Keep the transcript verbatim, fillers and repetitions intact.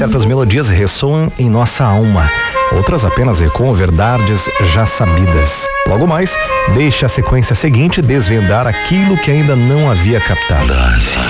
Certas melodias ressoam em nossa alma, outras apenas ecoam verdades já sabidas. Logo mais, deixe a sequência seguinte desvendar aquilo que ainda não havia captado.